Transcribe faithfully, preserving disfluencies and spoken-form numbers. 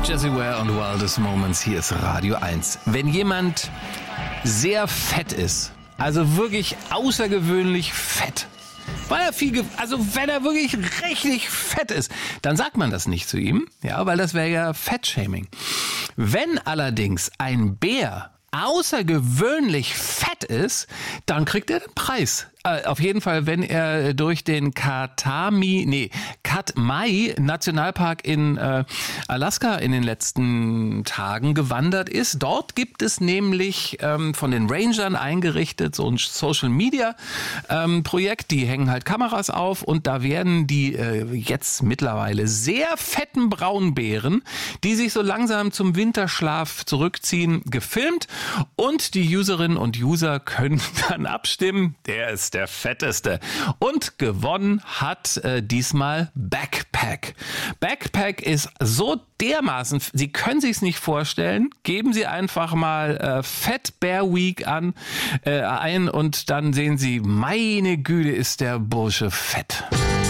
Jessie Ware und Wildest Moments, hier ist Radio eins. Wenn jemand sehr fett ist, also wirklich außergewöhnlich fett, weil er viel, ge- also wenn er wirklich richtig fett ist, dann sagt man das nicht zu ihm, ja, weil das wäre ja Fettshaming. Wenn allerdings ein Bär außergewöhnlich fett ist, dann kriegt er den Preis. Äh, auf jeden Fall, wenn er durch den Katami, nee, Katmai Nationalpark in äh, Alaska in den letzten Tagen gewandert ist. Dort gibt es nämlich ähm, von den Rangern eingerichtet so ein Social Media ähm, Projekt. Die hängen halt Kameras auf und da werden die äh, jetzt mittlerweile sehr fetten Braunbären, die sich so langsam zum Winterschlaf zurückziehen, gefilmt. Und die Userinnen und User können dann abstimmen, der ist der fetteste. Und gewonnen hat äh, diesmal Backpack. Backpack ist so dermaßen, Sie können sich's nicht vorstellen, geben Sie einfach mal äh, Fat Bear Week an, äh, ein und dann sehen Sie, meine Güte, ist der Bursche fett.